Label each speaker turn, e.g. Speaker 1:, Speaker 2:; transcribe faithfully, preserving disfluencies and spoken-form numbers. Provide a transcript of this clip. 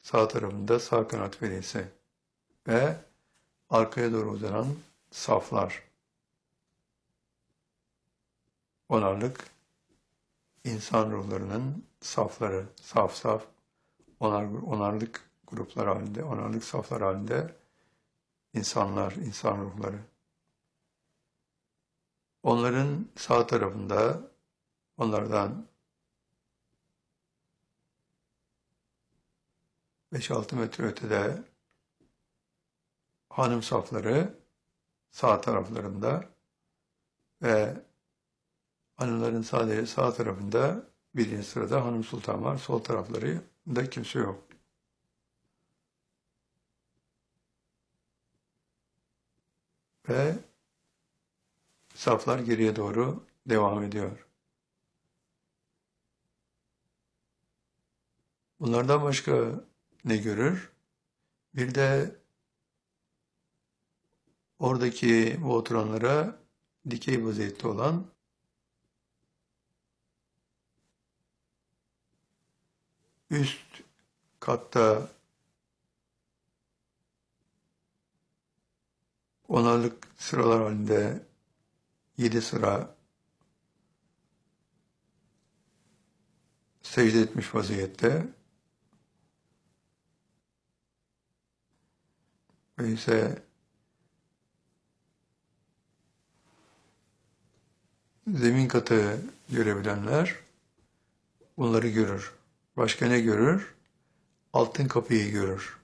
Speaker 1: sağ tarafında sağ kanat velisi ve arkaya doğru uzanan saflar. Onarlık insan ruhlarının safları, saf saf, onar, onarlık gruplar halinde, onarlık saflar halinde insanlar, insan ruhları. Onların sağ tarafında, onlardan beş altı metre ötede hanım safları sağ taraflarında ve hanımların sadece sağ tarafında birinci sırada hanım sultan var. Sol taraflarında kimse yok. Ve saflar geriye doğru devam ediyor. Bunlardan başka ne görür? Bir de oradaki bu oturanlara dikey vaziyette olan üst katta onarlık sıralar halinde yedi sıra secde etmiş vaziyette ve ise zemin katı görebilenler bunları görür. Başka ne görür? Altın kapıyı görür.